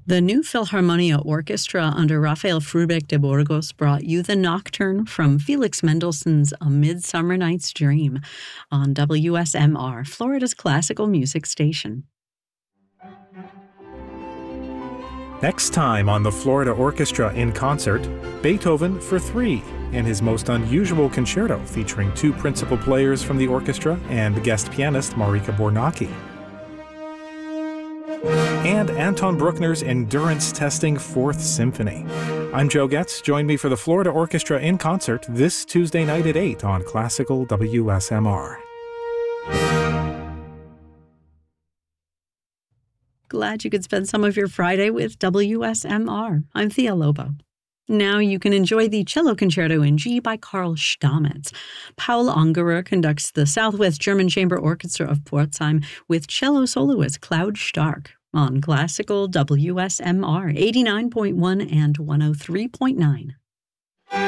The New Philharmonia Orchestra under Rafael Frubeck de Burgos brought you the Nocturne from Felix Mendelssohn's A Midsummer Night's Dream on WSMR, Florida's classical music station. Next time on the Florida Orchestra in Concert, Beethoven for Three in his most unusual concerto featuring two principal players from the orchestra and guest pianist Marika Bornacki. And Anton Bruckner's endurance-testing Fourth Symphony. I'm Joe Getz. Join me for the Florida Orchestra in Concert this Tuesday night at 8 on Classical WSMR. Glad you could spend some of your Friday with WSMR. I'm Thea Lobo. Now you can enjoy the Cello Concerto in G by Karl Stamitz. Paul Ungerer conducts the Southwest German Chamber Orchestra of Pforzheim with cello soloist Claude Stark on Classical WSMR 89.1 and 103.9.